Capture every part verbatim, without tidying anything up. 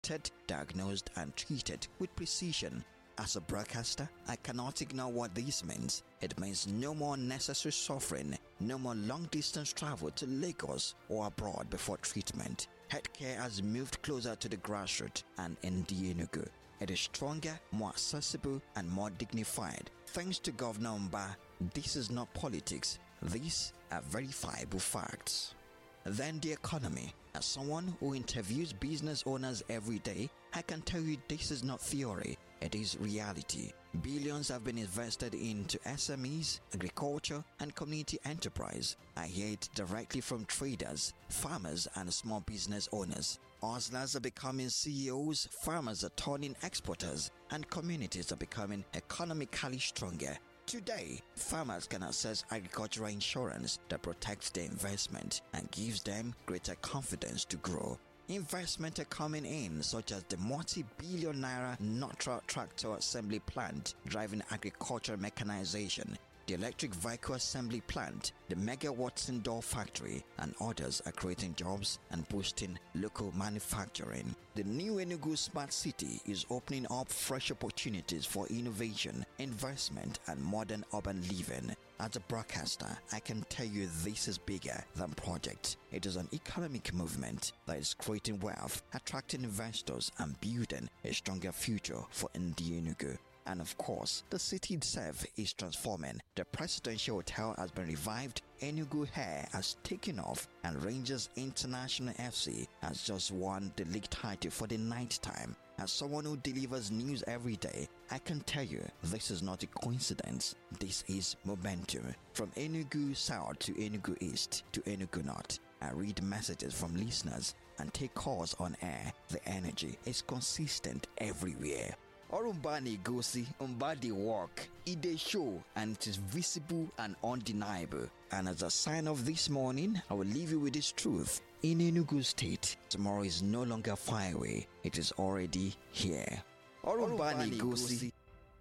detected, diagnosed, and treated with precision. As a broadcaster, I cannot ignore what this means. It means no more unnecessary suffering, no more long-distance travel to Lagos or abroad before treatment. Healthcare has moved closer to the grassroots and in the Enugu. It is stronger, more accessible, and more dignified. Thanks to Governor Mba, this is not politics. These are verifiable facts. Then the economy. As someone who interviews business owners every day, I can tell you this is not theory, it is reality. Billions have been invested into S M Es, agriculture, and community enterprise. I hear it directly from traders, farmers, and small business owners. Hustlers are becoming C E Os, farmers are turning exporters, and communities are becoming economically stronger. Today, farmers can access agricultural insurance that protects their investment and gives them greater confidence to grow. Investment are coming in, such as the multi-billion naira Notra tractor assembly plant driving agricultural mechanization, the electric vehicle assembly plant, the Mega Watson door factory, and others are creating jobs and boosting local manufacturing. The new Enugu Smart City is opening up fresh opportunities for innovation, investment, and modern urban living. As a broadcaster, I can tell you this is bigger than project. It is an economic movement that is creating wealth, attracting investors, and building a stronger future for Ndi Enugu. And of course, the city itself is transforming. The presidential hotel has been revived, Enugu Air has taken off, and Rangers International F C has just won the league title for the ninth time. As someone who delivers news every day, I can tell you this is not a coincidence. This is momentum. From Enugu South to Enugu East to Enugu North, I read messages from listeners and take calls on air. The energy is consistent everywhere. Orumbani Gosi, Umbadi work, it dey show, and it is visible and undeniable. And as a sign of this morning, I will leave you with this truth. In Enugu State, tomorrow is no longer far away, it is already here. Orumbani Gosi.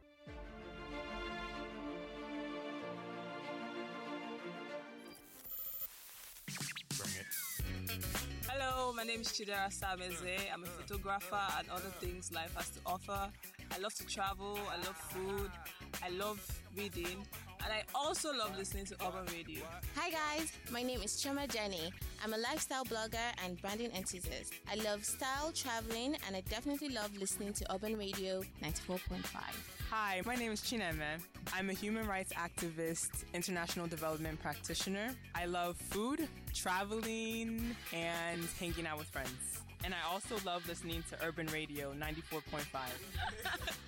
Hello, my name is Chidera Sameze. I'm a photographer and other things life has to offer. I love to travel, I love food, I love reading, and I also love listening to Urban Radio. Hi guys, my name is Choma Jenny. I'm a lifestyle blogger and branding enthusiast. I love style, traveling, and I definitely love listening to Urban Radio ninety-four point five. Hi, my name is Chineme. I'm a human rights activist, international development practitioner. I love food, traveling, and hanging out with friends. And I also love listening to Urban Radio ninety-four point five.